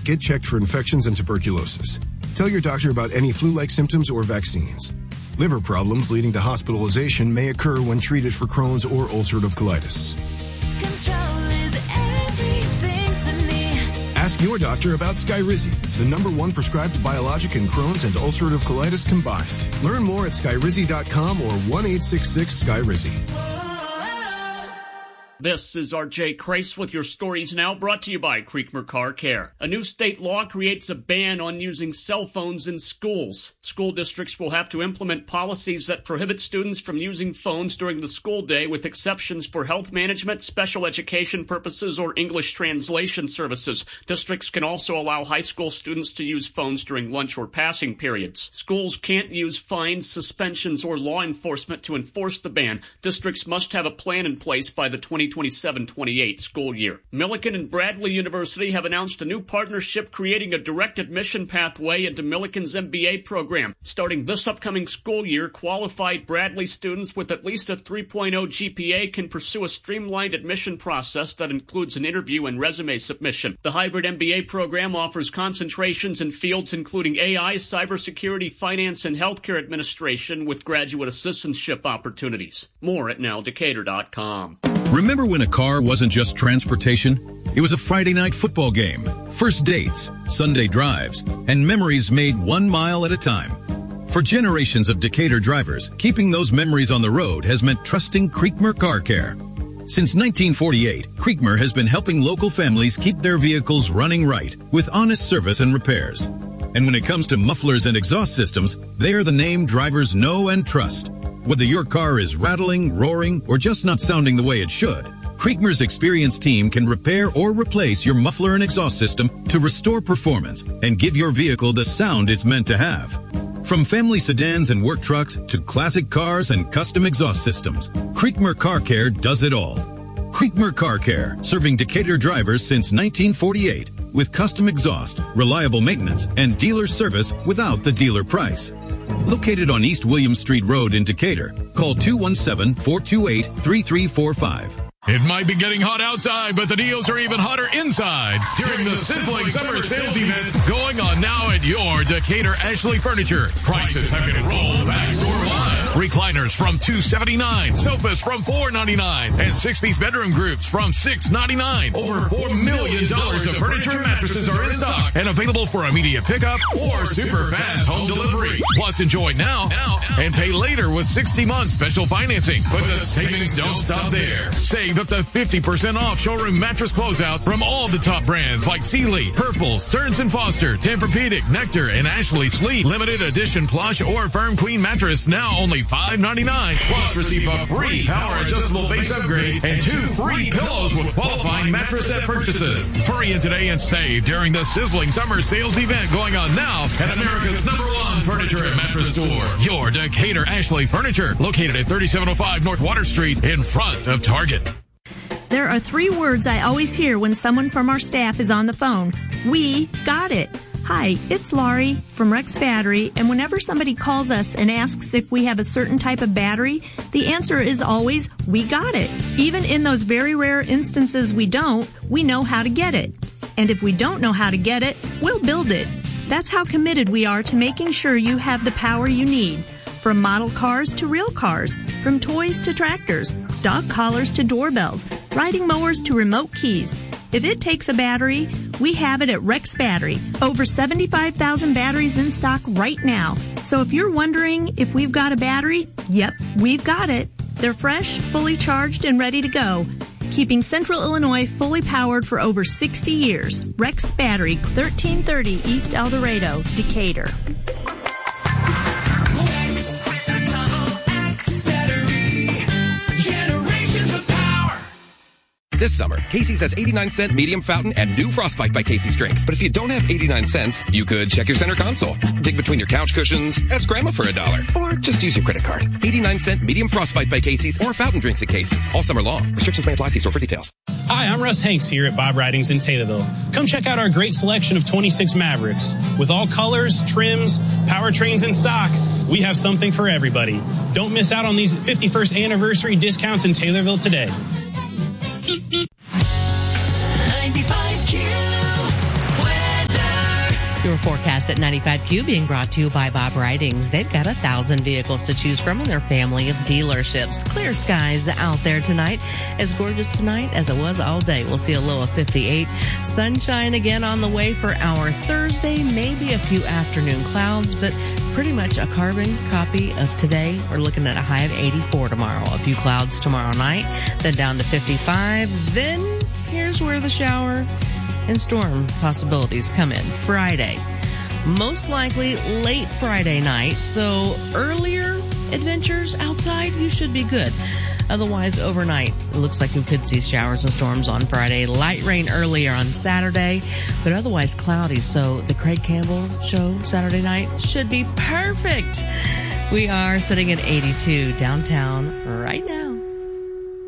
Get checked for infections and tuberculosis. Tell your doctor about any flu-like symptoms or vaccines. Liver problems leading to hospitalization may occur when treated for Crohn's or ulcerative colitis. Control is everything to me. Ask your doctor about Skyrizi, the #1 prescribed biologic in Crohn's and ulcerative colitis combined. Learn more at skyrizi.com or 1-866-SKYRIZI. This is R.J. Crace with your stories now, brought to you by Creekmer Car Care. A new state law creates a ban on using cell phones in schools. School districts will have to implement policies that prohibit students from using phones during the school day, with exceptions for health management, special education purposes, or English translation services. Districts can also allow high school students to use phones during lunch or passing periods. Schools can't use fines, suspensions, or law enforcement to enforce the ban. Districts must have a plan in place by the 2027-28 school year. Millikan and Bradley University have announced a new partnership creating a direct admission pathway into Millikan's MBA program. Starting this upcoming school year, qualified Bradley students with at least a 3.0 GPA can pursue a streamlined admission process that includes an interview and resume submission. The hybrid MBA program offers concentrations in fields including AI, cybersecurity, finance, and healthcare administration, with graduate assistantship opportunities. More at nowdecatur.com. Remember when a car wasn't just transportation? It was a Friday night football game, first dates, Sunday drives, and memories made 1 mile at a time. For generations of Decatur drivers, keeping those memories on the road has meant trusting Creekmer Car Care. Since 1948, Creekmer has been helping local families keep their vehicles running right with honest service and repairs. And when it comes to mufflers and exhaust systems, they are the name drivers know and trust. Whether your car is rattling, roaring, or just not sounding the way it should, Creekmer's experienced team can repair or replace your muffler and exhaust system to restore performance and give your vehicle the sound it's meant to have. From family sedans and work trucks to classic cars and custom exhaust systems, Creekmer Car Care does it all. Creekmer Car Care, serving Decatur drivers since 1948 with custom exhaust, reliable maintenance, and dealer service without the dealer price. Located on East William Street Road in Decatur, call 217-428-3345. It might be getting hot outside, but the deals are even hotter inside during the sizzling summer sales event going on now at your Decatur Ashley Furniture. Prices have been rolled back store-wide. Recliners from $279, sofas from $499, and 6-piece bedroom groups from $699. Over $4 million of furniture and mattresses are in stock and available for immediate pickup or super fast home delivery. Plus, enjoy now and pay later with 60-month special financing. But the savings don't stop there. Save up to 50% off showroom mattress closeouts from all the top brands like Sealy, Purple, Stearns & Foster, Tempur-Pedic, Nectar, and Ashley Sleep. Limited edition plush or firm queen mattress now only $5.99. Plus, receive a free power adjustable base upgrade and 2 free pillows with qualifying mattress set purchases. Hurry in today and save during the sizzling summer sales event going on now at America's #1 furniture and mattress store. Your Decatur Ashley Furniture, located at 3705 North Water Street in front of Target. There are 3 words I always hear when someone from our staff is on the phone. We got it. Hi, it's Laurie from Rex Battery, and whenever somebody calls us and asks if we have a certain type of battery, the answer is always, we got it. Even in those very rare instances we don't, we know how to get it. And if we don't know how to get it, we'll build it. That's how committed we are to making sure you have the power you need. From model cars to real cars, from toys to tractors, dog collars to doorbells, riding mowers to remote keys. If it takes a battery, we have it at Rex Battery. Over 75,000 batteries in stock right now. So if you're wondering if we've got a battery, yep, we've got it. They're fresh, fully charged, and ready to go. Keeping Central Illinois fully powered for over 60 years. Rex Battery, 1330 East El Dorado, Decatur. This summer, Casey's has 89-cent medium fountain and new Frostbite by Casey's drinks. But if you don't have 89 cents, you could check your center console, dig between your couch cushions, ask Grandma for $1, or just use your credit card. 89-cent medium Frostbite by Casey's or fountain drinks at Casey's all summer long. Restrictions may apply. See store for details. Hi, I'm Russ Hanks here at Bob Ridings in Taylorville. Come check out our great selection of 26 Mavericks. With all colors, trims, powertrains in stock, we have something for everybody. Don't miss out on these 51st anniversary discounts in Taylorville today. 95Q weather. Your forecast at 95Q being brought to you by Bob Ridings. They've got 1,000 vehicles to choose from in their family of dealerships. Clear skies out there tonight. As gorgeous tonight as it was all day. We'll see a low of 58. Sunshine again on the way for our Thursday. Maybe a few afternoon clouds, but pretty much a carbon copy of today. We're looking at a high of 84 tomorrow. A few clouds tomorrow night, then down to 55. Then here's where the shower and storm possibilities come in. Friday, most likely late Friday night, so earlier adventures outside, you should be good. Otherwise, overnight, it looks like we could see showers and storms on Friday. Light rain earlier on Saturday, but otherwise cloudy. So the Craig Campbell show Saturday night should be perfect. We are sitting at 82 downtown right now.